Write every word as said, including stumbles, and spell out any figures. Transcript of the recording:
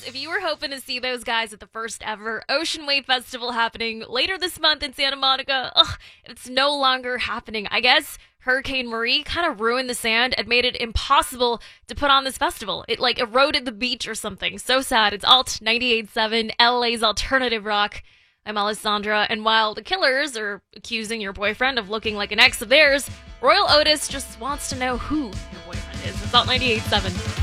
if you were hoping to see those guys at the first ever Ocean Wave Festival happening later this month in Santa Monica, ugh, it's no longer happening. I guess Hurricane Marie kind of ruined the sand and made it impossible to put on this festival. It, like, eroded the beach or something. So sad. It's Alt ninety-eight point seven, L A's alternative rock. I'm Alessandra, and while the Killers are accusing your boyfriend of looking like an ex of theirs, Royal Otis just wants to know who your boyfriend is. It's Alt ninety-eight point seven.